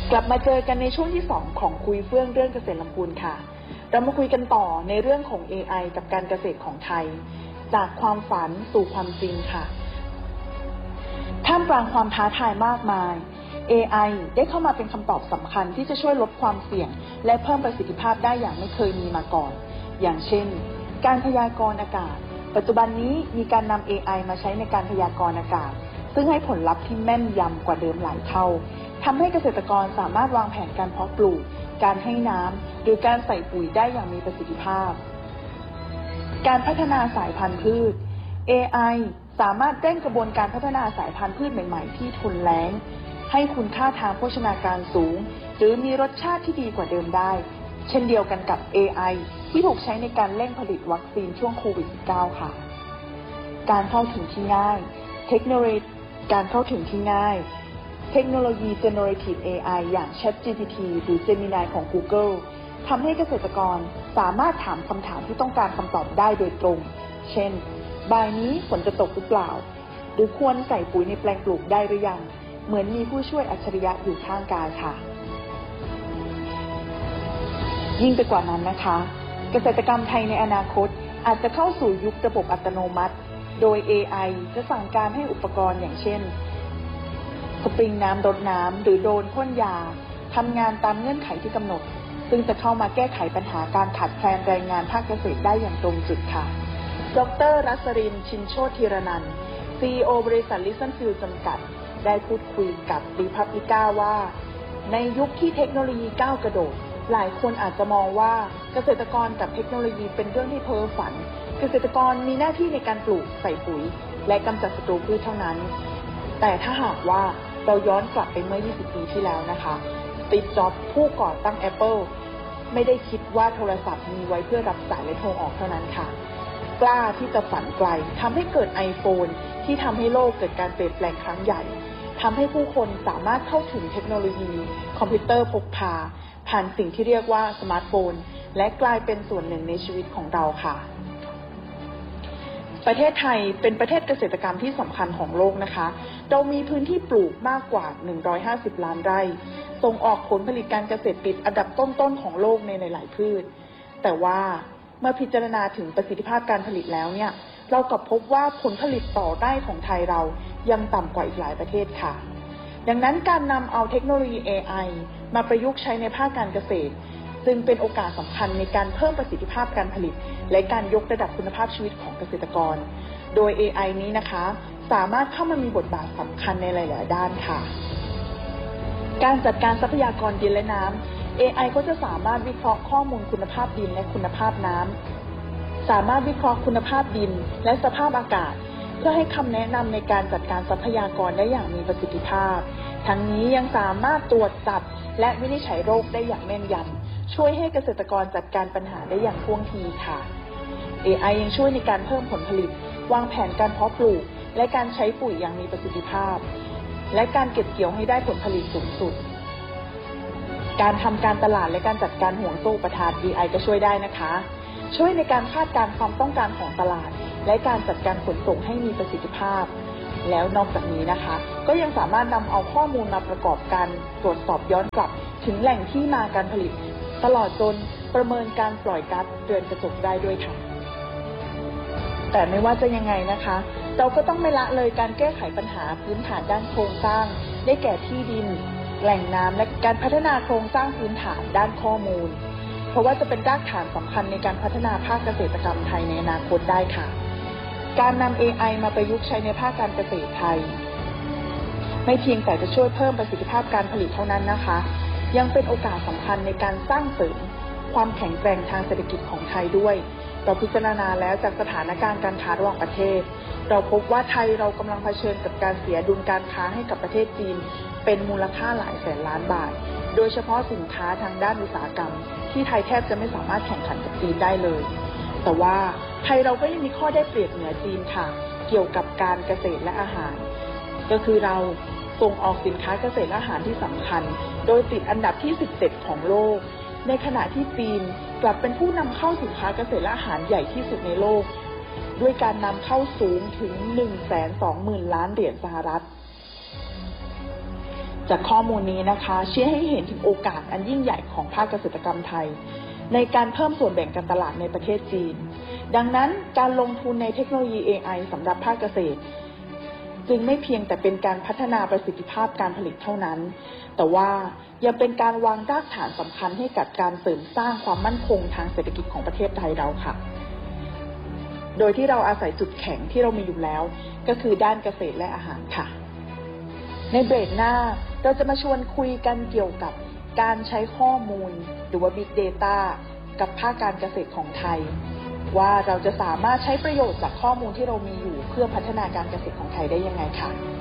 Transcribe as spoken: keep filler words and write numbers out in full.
กลับมาเจอกันในช่วงที่สองของคุยเฟื่องเรื่องเกษตรลำพูนค่ะเรามาคุยกันต่อในเรื่องของ เอ ไอ กับการเกษตรของไทยจากความฝันสู่ความจริงค่ะท่ามกลางความท้าทายมากมาย เอ ไอ ได้เข้ามาเป็นคำตอบสำคัญที่จะช่วยลดความเสี่ยงและเพิ่มประสิทธิภาพได้อย่างไม่เคยมีมาก่อนอย่างเช่นการพยากรณ์อากาศปัจจุบันนี้มีการนำ เอ ไอ มาใช้ในการพยากรณ์อากาศซึ่งให้ผลลัพธ์ที่แม่นยำกว่าเดิมหลายเท่าทำให้เกษตรกรสามารถวางแผนการเพาะปลูกการให้น้ำหรือการใส่ปุ๋ยได้อย่างมีประสิทธิภาพการพัฒนาสายพันธุ์พืช เอ ไอ สามารถเร่งกระบวนการพัฒนาสายพันธุ์พืชใหม่ๆที่ทนแล้งให้คุณค่าทางโภชนาการสูงหรือมีรสชาติที่ดีกว่าเดิมได้เช่นเดียวกันกับ เอ ไอ ที่ถูกใช้ในการเร่งผลิตวัคซีนช่วงโควิด สิบเก้า ค่ะการเข้าถึงที่ง่ายเทคโนโลยีการเข้าถึงที่ง่ายเทคโนโลยี Generative เอ ไอ อย่าง ChatGPT หรือ Gemini ของ Google ทำให้เกษตรกรสามารถถามคำถามที่ต้องการคำตอบได้โดยตรงเช่นบ่ายนี้ฝนจะตกหรือเปล่าหรือควรใส่ปุ๋ยในแปลงปลูกได้หรือยังเหมือนมีผู้ช่วยอัจฉริยะอยู่ข้างกายค่ะยิ่งไปกว่านั้นนะคะเกษตรกรรมไทยในอนาคตอาจจะเข้าสู่ยุคระบบอัตโนมัติโดย เอ ไอ จะสั่งการให้อุปกรณ์อย่างเช่นสปริงน้ำรดน้ำหรือโดรนพ่นยาทำงานตามเงื่อนไขที่กำหนดซึ่งจะเข้ามาแก้ไขปัญหาการขาดแคลนแรงงานภาคเกษตรได้อย่างตรงจุดค่ะดร.รัศรินทร์ ชินโชติธีรนันท์ ซี อี โอ บริษัท Listenfield จำกัดได้พูดคุยกับ Republica ว่าในยุคที่เทคโนโลยีก้าวกระโดดหลายคนอาจจะมองว่าเกษตรกรกับเทคโนโลยีเป็นเรื่องที่เพ้อฝันเกษตรกรมีหน้าที่ในการปลูกใส่ปุ๋ยและกำจัดศัตรูพืชเท่านั้นแต่ถ้าหากว่าเราย้อนกลับไปเมื่อยี่สิบปีที่แล้วนะคะสตีฟ จ็อบส์ผู้ก่อตั้ง Apple ไม่ได้คิดว่าโทรศัพท์มีไว้เพื่อรับสายและโทรออกเท่านั้นค่ะกล้าที่จะฝันไกลทำให้เกิด iPhone ที่ทำให้โลกเกิดการเปลี่ยนแปลงครั้งใหญ่ทำให้ผู้คนสามารถเข้าถึงเทคโนโลยีคอมพิวเตอร์พกพาผ่านสิ่งที่เรียกว่าสมาร์ทโฟนและกลายเป็นส่วนหนึ่งในชีวิตของเราค่ะประเทศไทยเป็นประเทศเกษตรกรรมที่สำคัญของโลกนะคะเรามีพื้นที่ปลูกมากกว่าหนึ่งร้อยห้าสิบล้านไร่ส่งออกผลผลิตการเกษตรติดอันดับต้นๆของโลกในหลายๆพืชแต่ว่าเมื่อพิจารณาถึงประสิทธิภาพการผลิตแล้วเนี่ยเรากลับพบว่าผลผลิตต่อไร่ของไทยเรายังต่ำกว่าอีกหลายประเทศค่ะดังนั้นการนำเอาเทคโนโลยี เอ ไอ มาประยุกต์ใช้ในภาคการเกษตรจึงเป็นโอกาสสำคัญในการเพิ่มประสิทธิภาพการผลิตและการยกระดับคุณภาพชีวิตของเกษตรกรโดย เอ ไอ นี้นะคะสามารถเข้ามามีบทบาทสำคัญในหลายๆด้านค่ะการจัดการทรัพยากรดินและน้ำ เอ ไอ ก็จะสามารถวิเคราะห์ข้อมูลคุณภาพดินและคุณภาพน้ำสามารถวิเคราะห์คุณภาพดินและสภาพอากาศเพื่อให้คำแนะนำในการจัดการทรัพยากรได้อย่างมีประสิทธิภาพทั้งนี้ยังสามารถตรวจจับและวินิจฉัยโรคได้อย่างแม่นยำช่วยให้เกษตรกรจัดการปัญหาได้อย่างท่วงทีค่ะ เอ ไอ ยังช่วยในการเพิ่มผลผลิตวางแผนการเพาะปลูกและการใช้ปุ๋ยอย่างมีประสิทธิภาพและการเก็บเกี่ยวให้ได้ผลผลิตสูงสุดการทำการตลาดและการจัดการห่วงโซ่อุปทาน เอ ไอ ก็ช่วยได้นะคะช่วยในการคาดการณ์ความต้องการของตลาดและการจัดการขนส่งให้มีประสิทธิภาพแล้วนอกจากนี้นะคะก็ยังสามารถนำเอาข้อมูลมาประกอบการตรวจสอบย้อนกลับถึงแหล่งที่มาการผลิตตลอดจนประเมินการปล่อยก๊าซเรือนกระจกได้ด้วยค่ะแต่ไม่ว่าจะยังไงนะคะเราก็ต้องไม่ละเลยการแก้ไขปัญหาพื้นฐานด้านโครงสร้างได้แก่ที่ดินแหล่งน้ำและการพัฒนาโครงสร้างพื้นฐานด้านข้อมูลเพราะว่าจะเป็นรากฐานสำคัญในการพัฒนาภาคเกษตรกรรมไทยในอนาคตได้ค่ะการนำ เอ ไอ มาประยุกต์ใช้ในภาคการเกษตรไทยไม่เพียงแต่จะช่วยเพิ่มประสิทธิภาพการผลิตเท่านั้นนะคะยังเป็นโอกาสสำคัญในการสร้างเสริมความแข็งแกร่งทางเศรษฐกิจของไทยด้วยเราพิจารณาแล้วจากสถานการณ์การค้าระหว่างประเทศเราพบว่าไทยเรากำลังเผชิญกับการเสียดุลการค้าให้กับประเทศจีนเป็นมูลค่าหลายแสนล้านบาทโดยเฉพาะสินค้าทางด้านอุตสาหกรรมที่ไทยแทบจะไม่สามารถแข่งขันกับจีนได้เลยแต่ว่าไทยเราก็ยังมีข้อได้เปรียบเหนือจีนค่ะเกี่ยวกับการเกษตรและอาหารก็คือเราส่งออกสินค้าเกษตรและอาหารที่สำคัญโดยติดอันดับที่สิบเจ็ดของโลกในขณะที่จีนกลับเป็นผู้นำเข้าสินค้าเกษตรและอาหารใหญ่ที่สุดในโลกด้วยการนำเข้าสูงถึง หนึ่งแสนสองหมื่น ล้านเหรียญสหรัฐจากข้อมูลนี้นะคะชี้ให้เห็นถึงโอกาสอันยิ่งใหญ่ของภาคเกษตรกรรมไทยในการเพิ่มส่วนแบ่งการตลาดในประเทศจีนดังนั้นการลงทุนในเทคโนโลยี เอ ไอ สำหรับภาคเกษตรจึงไม่เพียงแต่เป็นการพัฒนาประสิทธิภาพการผลิตเท่านั้นแต่ว่ายังเป็นการวางรากฐานสำคัญให้กับการเสริมสร้างความมั่นคงทางเศรษฐกิจของประเทศไทยเราค่ะโดยที่เราอาศัยจุดแข็งที่เรามีอยู่แล้วก็คือด้านเกษตรและอาหารค่ะในเบรกหน้าเราจะมาชวนคุยกันเกี่ยวกับการใช้ข้อมูลหรือว่า Big Data กับภาคการเกษตรของไทยว่าเราจะสามารถใช้ประโยชน์จากข้อมูลที่เรามีอยู่เพื่อพัฒนาการเกษตรของไทยได้ยังไงค่ะ